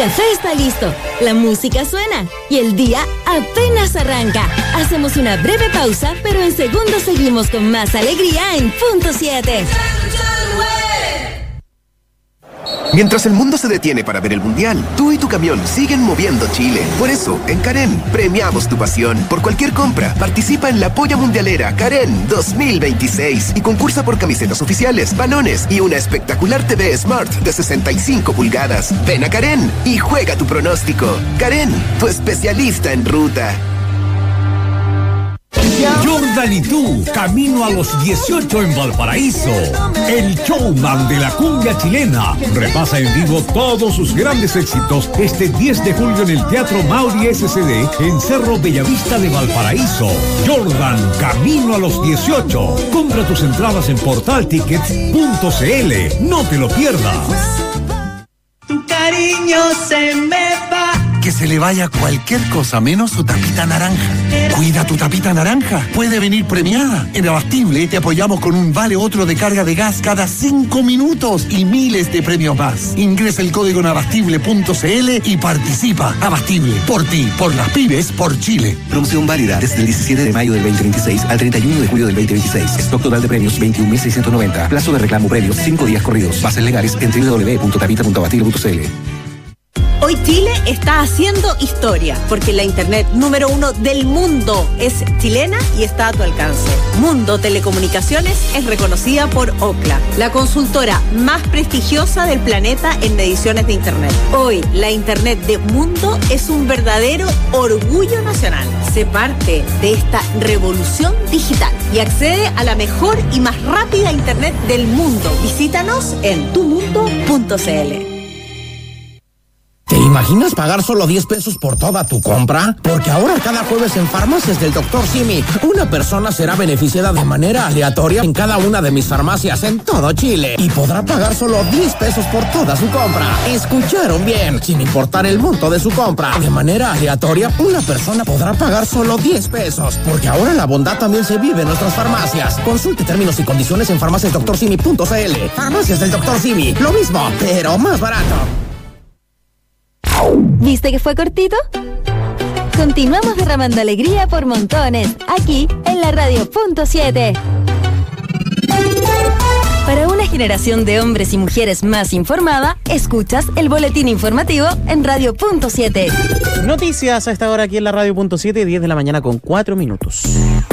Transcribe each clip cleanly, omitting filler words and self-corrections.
café está listo, la música suena y el día apenas arranca. Hacemos una breve pausa, pero en segundos seguimos con más alegría en Punto 7. Mientras el mundo se detiene para ver el Mundial, tú y tu camión siguen moviendo Chile. Por eso, en Karen, premiamos tu pasión. Por cualquier compra, participa en la Polla Mundialera Karen 2026 y concursa por camisetas oficiales, balones y una espectacular TV Smart de 65 pulgadas. Ven a Karen y juega tu pronóstico. Karen, tu especialista en ruta. Jordan y tú, camino a los 18 en Valparaíso. El showman de la cumbia chilena repasa en vivo todos sus grandes éxitos este 10 de julio en el Teatro Mauri SCD en Cerro Bellavista de Valparaíso. Jordan, camino a los 18. Compra tus entradas en portaltickets.cl. No te lo pierdas. Tu cariño se me va. Que se le vaya cualquier cosa menos su tapita naranja. Cuida tu tapita naranja. Puede venir premiada. En Abastible te apoyamos con un vale otro de carga de gas cada 5 minutos y miles de premios más. Ingresa el código en abastible.cl y participa. Abastible, por ti, por las pymes, por Chile. Promoción válida desde el 17 de mayo del 2026 al 31 de julio del 2026. Stock total de premios 21.690. Plazo de reclamo premios 5 días corridos. Bases legales en www.tapita.abastible.cl. Hoy Chile está haciendo historia, porque la internet número 1 del mundo es chilena y está a tu alcance. Mundo Telecomunicaciones es reconocida por Ookla, la consultora más prestigiosa del planeta en mediciones de internet. Hoy, la internet de Mundo es un verdadero orgullo nacional. Sé parte de esta revolución digital y accede a la mejor y más rápida internet del mundo. Visítanos en tumundo.cl. ¿Te imaginas pagar solo 10 pesos por toda tu compra? Porque ahora cada jueves en Farmacias del Dr. Simi, una persona será beneficiada de manera aleatoria en cada una de mis farmacias en todo Chile y podrá pagar solo 10 pesos por toda su compra. ¿Escucharon bien? Sin importar el monto de su compra. De manera aleatoria, una persona podrá pagar solo 10 pesos. Porque ahora la bondad también se vive en nuestras farmacias. Consulte términos y condiciones en farmaciasdrsimi.cl. Farmacias del Dr. Simi. Lo mismo, pero más barato. ¿Viste que fue cortito? Continuamos derramando alegría por montones, aquí en la Radio Punto 7. Para una generación de hombres y mujeres más informada, escuchas el boletín informativo en Radio Punto 7. Noticias a esta hora aquí en la Radio Punto 7, 10 de la mañana con 4 minutos.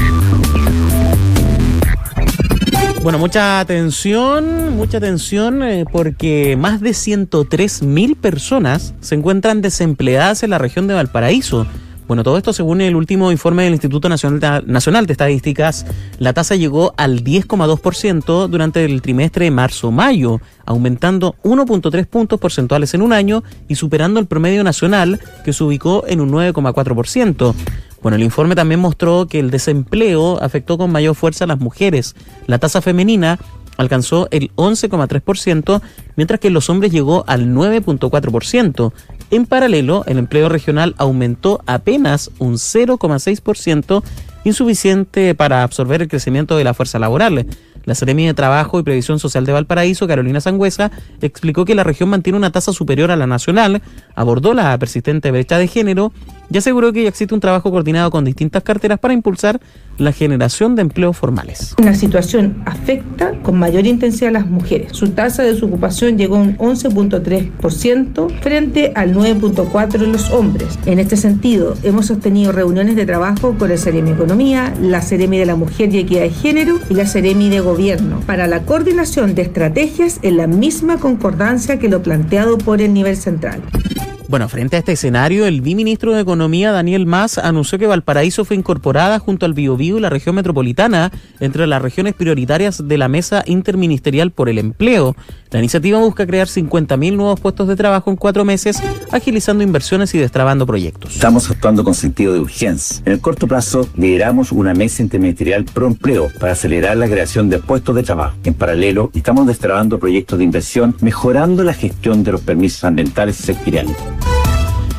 Bueno, mucha atención, porque más de 103.000 personas se encuentran desempleadas en la región de Valparaíso. Bueno, todo esto según el último informe del Instituto Nacional de Estadísticas. La tasa llegó al 10,2% durante el trimestre de marzo-mayo, aumentando 1,3 puntos porcentuales en un año y superando el promedio nacional, que se ubicó en un 9,4%. Bueno, el informe también mostró que el desempleo afectó con mayor fuerza a las mujeres. La tasa femenina alcanzó el 11,3%, mientras que en los hombres llegó al 9,4%. En paralelo, el empleo regional aumentó apenas un 0,6%, insuficiente para absorber el crecimiento de la fuerza laboral. La Seremi de Trabajo y Previsión Social de Valparaíso, Carolina Sangüesa, explicó que la región mantiene una tasa superior a la nacional, abordó la persistente brecha de género y aseguró que ya existe un trabajo coordinado con distintas carteras para impulsar la generación de empleos formales. La situación afecta con mayor intensidad a las mujeres. Su tasa de desocupación llegó a un 11,3% frente al 9,4% de los hombres. En este sentido, hemos sostenido reuniones de trabajo con el Seremi Economía, la Seremi de la Mujer y Equidad de Género y la Seremi de Gobierno para la coordinación de estrategias en la misma concordancia que lo planteado por el nivel central. Bueno, frente a este escenario, el viceministro de Economía, Daniel Mas, anunció que Valparaíso fue incorporada junto al Biobío y la región metropolitana entre las regiones prioritarias de la Mesa Interministerial por el Empleo. La iniciativa busca crear 50.000 nuevos puestos de trabajo en 4 meses, agilizando inversiones y destrabando proyectos. Estamos actuando con sentido de urgencia. En el corto plazo, lideramos una mesa interministerial pro empleo para acelerar la creación de puestos de trabajo. En paralelo, estamos destrabando proyectos de inversión, mejorando la gestión de los permisos ambientales sectoriales.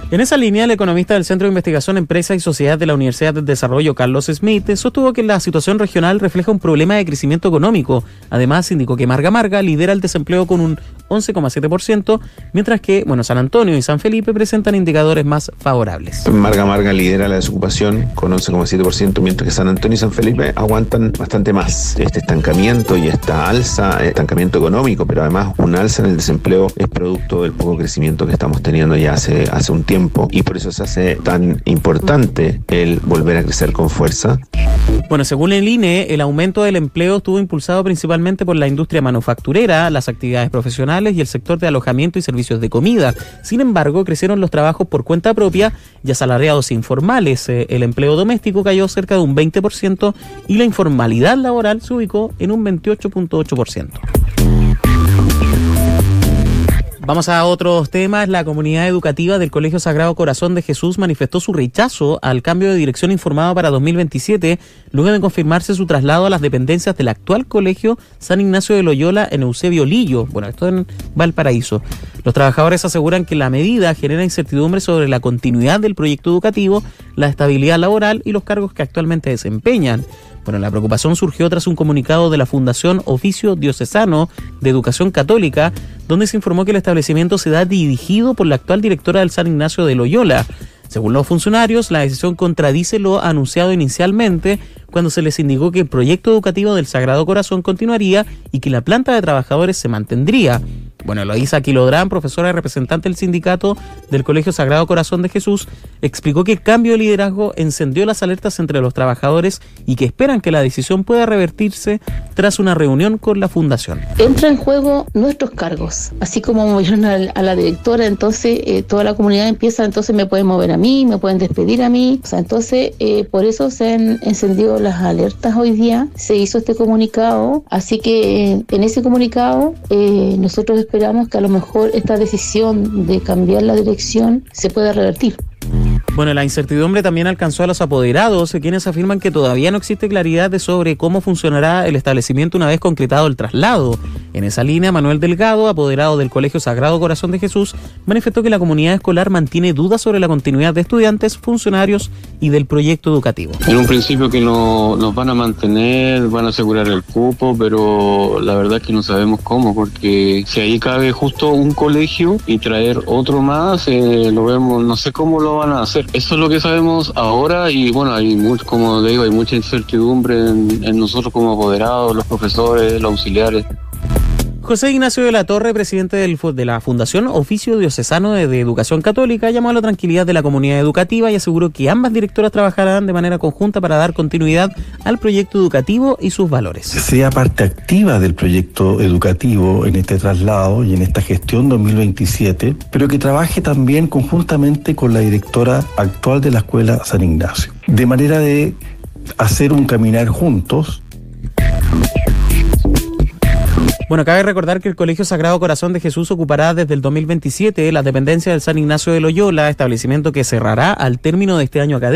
En esa línea, el economista del Centro de Investigación Empresa y Sociedad de la Universidad del Desarrollo, Carlos Smith, sostuvo que la situación regional refleja un problema de crecimiento económico. Además, indicó que Marga Marga lidera el desempleo con un 11,7%, mientras que San Antonio y San Felipe presentan indicadores más favorables. Marga Marga lidera la desocupación con 11,7%, mientras que San Antonio y San Felipe aguantan bastante más. Este estancamiento y esta alza, estancamiento económico, pero además un alza en el desempleo es producto del poco crecimiento que estamos teniendo ya hace un tiempo. Y por eso se hace tan importante el volver a crecer con fuerza. Según el INE, el aumento del empleo estuvo impulsado principalmente por la industria manufacturera, las actividades profesionales y el sector de alojamiento y servicios de comida. Sin embargo, crecieron los trabajos por cuenta propia y asalariados informales. El empleo doméstico cayó cerca de un 20% y la informalidad laboral se ubicó en un 28,8%. Vamos a otros temas. La comunidad educativa del Colegio Sagrado Corazón de Jesús manifestó su rechazo al cambio de dirección informado para 2027, luego de confirmarse su traslado a las dependencias del actual Colegio San Ignacio de Loyola en Eusebio Lillo, esto en Valparaíso. Los trabajadores aseguran que la medida genera incertidumbre sobre la continuidad del proyecto educativo, la estabilidad laboral y los cargos que actualmente desempeñan. La preocupación surgió tras un comunicado de la Fundación Oficio Diocesano de Educación Católica, donde se informó que el establecimiento será dirigido por la actual directora del San Ignacio de Loyola. Según los funcionarios, la decisión contradice lo anunciado inicialmente, cuando se les indicó que el proyecto educativo del Sagrado Corazón continuaría y que la planta de trabajadores se mantendría. Eloísa Quilodrán, profesora y representante del sindicato del Colegio Sagrado Corazón de Jesús, explicó que el cambio de liderazgo encendió las alertas entre los trabajadores y que esperan que la decisión pueda revertirse tras una reunión con la fundación. Entra en juego nuestros cargos, así como movieron a la directora, entonces toda la comunidad empieza, entonces me pueden mover a mí, me pueden despedir a mí, entonces por eso se han encendido las alertas hoy día, se hizo este comunicado, así que en ese comunicado nosotros esperamos que a lo mejor esta decisión de cambiar la dirección se pueda revertir. La incertidumbre también alcanzó a los apoderados, quienes afirman que todavía no existe claridad sobre cómo funcionará el establecimiento una vez concretado el traslado. En esa línea, Manuel Delgado, apoderado del Colegio Sagrado Corazón de Jesús, manifestó que la comunidad escolar mantiene dudas sobre la continuidad de estudiantes, funcionarios y del proyecto educativo. En un principio que nos van a mantener, van a asegurar el cupo, pero la verdad es que no sabemos cómo, porque si ahí cabe justo un colegio y traer otro más, lo vemos, no sé cómo lo van a hacer. Eso es lo que sabemos ahora y hay como digo, hay mucha incertidumbre en nosotros como apoderados, los profesores, los auxiliares. José Ignacio de la Torre, presidente de la Fundación Oficio Diocesano de Educación Católica, llamó a la tranquilidad de la comunidad educativa y aseguró que ambas directoras trabajarán de manera conjunta para dar continuidad al proyecto educativo y sus valores. Sea parte activa del proyecto educativo en este traslado y en esta gestión 2027, pero que trabaje también conjuntamente con la directora actual de la Escuela San Ignacio, de manera de hacer un caminar juntos. Cabe recordar que el Colegio Sagrado Corazón de Jesús ocupará desde el 2027 las dependencias del San Ignacio de Loyola, establecimiento que cerrará al término de este año académico.